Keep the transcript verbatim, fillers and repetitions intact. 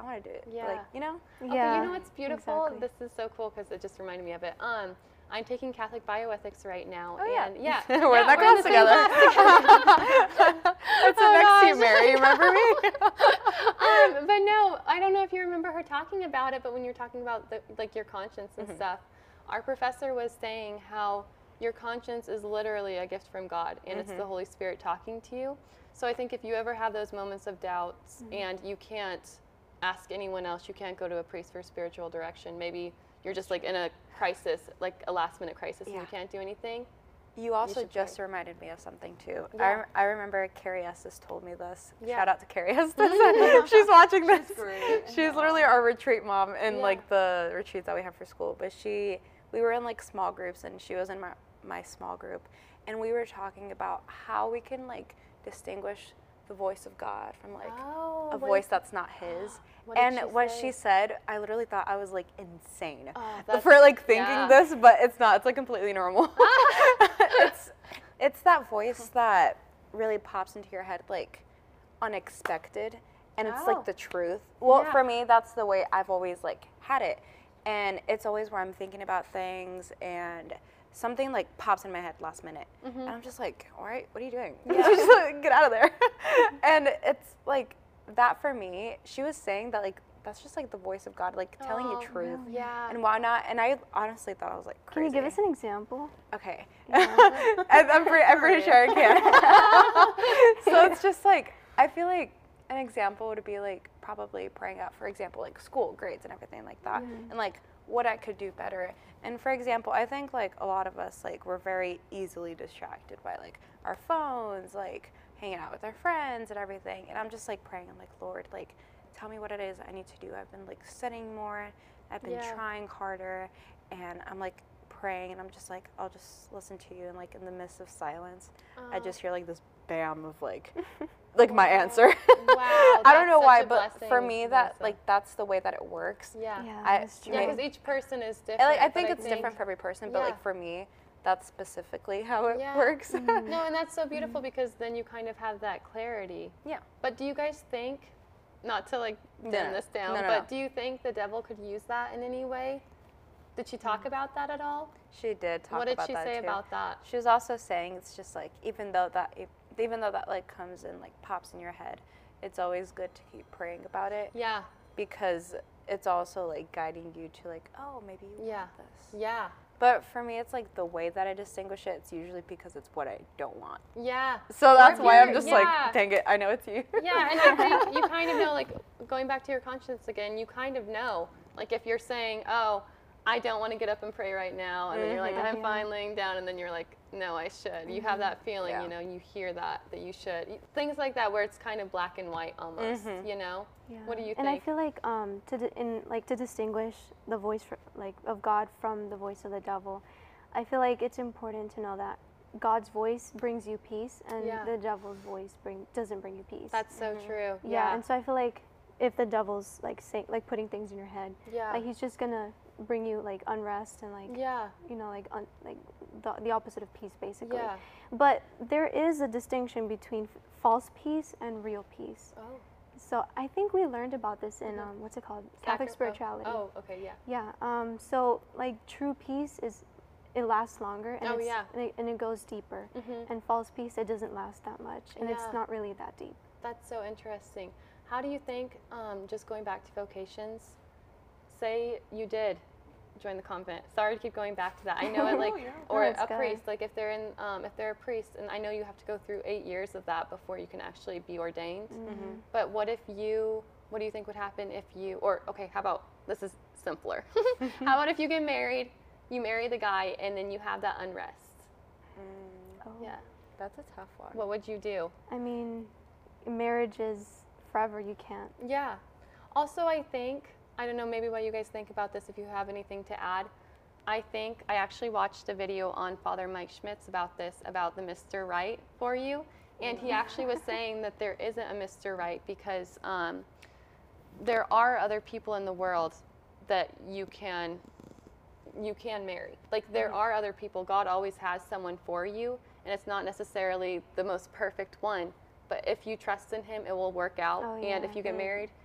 want to do it. Yeah. Like, you know? Yeah. Okay, you know what's beautiful? exactly. This is so cool because it just reminded me of it. Um, I'm taking Catholic bioethics right now, Oh, yeah. and yeah, we're yeah, in that we're in class the same together. class together. It's Oh, next to you, gosh. Mary. You remember me? um, but no, I don't know if you remember her talking about it, but when you're talking about the, like your conscience and Mhm. stuff, our professor was saying how your conscience is literally a gift from God, and it's Mhm. the Holy Spirit talking to you. So I think if you ever have those moments of doubts Mhm. and you can't ask anyone else, you can't go to a priest for spiritual direction, maybe you're just like in a crisis, like a last minute crisis, and Yeah. you can't do anything. You also should just pray. reminded me of something too. Yeah. I, rem- I remember Carrie Estes told me this. Yeah. Shout out to Carrie Estes. She's watching this. She's great. She's literally our retreat mom in Yeah. like the retreats that we have for school. But she, we were in like small groups, and she was in my, my small group, and we were talking about how we can like distinguish the voice of God from like Oh, a what voice is- that's not His. What did and she what say? she said, I literally thought I was like insane Oh, that's- for like thinking yeah. this, but it's not. It's like completely normal. it's it's that voice that really pops into your head like unexpected, and it's Oh. like the truth. Well, Yeah. for me, that's the way I've always like had it, and it's always where I'm thinking about things and something like pops in my head last minute, Mhm. and I'm just like, all right, what are you doing? Yeah. Just like, get out of there. And it's like that for me. She was saying that like that's just like the voice of God, like telling Oh, you truth. Yeah. And why not? And I honestly thought I was like Can crazy. you give us an example? Okay. Yeah. I, I'm, pretty, I'm pretty sure I can. So it's just like, I feel like an example would be like probably praying out, for example, like school grades and everything like that. Yeah. And like what I could do better. And for example, I think like a lot of us, like we're very easily distracted by like our phones, like hanging out with our friends and everything. And I'm just like praying, I'm like, Lord, like tell me what it is I need to do. I've been like studying more, I've been Yeah. trying harder, and I'm like praying, and I'm just like, I'll just listen to you, and like in the midst of silence, I Oh. just hear like this bam of like, like my answer. Wow, I that's don't know such why, a but for blessing, me, that Melissa. like that's the way that it works. Yeah. Yeah, I- that's true. Yeah, May- because each person is different. And, like I but think it's different for every person, but yeah. like for me, that's specifically how it Yeah. works. No, and that's so beautiful because then you kind of have that clarity. Yeah. But do you guys think, not to like dim No, no. this down, No, no, but no. do you think the devil could use that in any way? Did she talk about that at all? She did talk What did about she that say too. about that? She was also saying it's just like even though that even though that like comes and like pops in your head, it's always good to keep praying about it Yeah. because it's also like guiding you to like, oh, maybe you Yeah. want this. Yeah. But for me, it's like the way that I distinguish it. It's usually because it's what I don't want. Yeah. So Or that's if why I'm you're- just yeah. like, dang it, I know it's you. Yeah, and I think you kind of know, like, going back to your conscience again, you kind of know. Like, if you're saying, oh, I don't want to get up and pray right now, and then you're like, Mhm. I'm Yeah. fine laying down, and then you're like, no, I should. You have that feeling, Yeah. you know, you hear that, that you should. Y- Things like that where it's kind of black and white almost, Mhm. you know? Yeah. What do you and I think? feel like um to di- in like to distinguish the voice for, like of God from the voice of the devil, I feel like it's important to know that God's voice brings you peace, and Yeah. the devil's voice bring doesn't bring you peace. That's so Mhm. true. yeah. Yeah. And so I feel like if the devil's like saying like putting things in your head, yeah. like he's just gonna bring you like unrest and like yeah. you know like un- like the, the opposite of peace basically. Yeah. But there is a distinction between f- false peace and real peace. Oh. So I think we learned about this in Mhm. um, what's it called? Catholic Sacra- spirituality. Oh, oh, okay, yeah. Yeah. Um, so like true peace is it lasts longer and Oh, it's, yeah. and, it, and it goes deeper. hmm And false peace it doesn't last that much and Yeah. it's not really that deep. That's so interesting. How do you think, um, just going back to vocations, say you did join the convent. Sorry to keep going back to that. I know it like, Yeah. or No, it's a good. priest, like if they're in, um, if they're a priest, and I know you have to go through eight years of that before you can actually be ordained. Mhm. But what if you, what do you think would happen if you, or okay, how about, this is simpler. How about if you get married, you marry the guy, and then you have that unrest? Mm, Oh. Yeah. that's a tough one. What would you do? I mean, marriage is forever. You can't. Yeah. Also, I think, I don't know maybe what you guys think about this, if you have anything to add. I think I actually watched a video on Father Mike Schmitz about this, about the Mister Right for you. And he actually was saying that there isn't a Mister Right because um, there are other people in the world that you can you can marry. Like there are other people. God always has someone for you, and it's not necessarily the most perfect one. But if you trust in Him, it will work out. Oh, And yeah. if you get Mhm. married,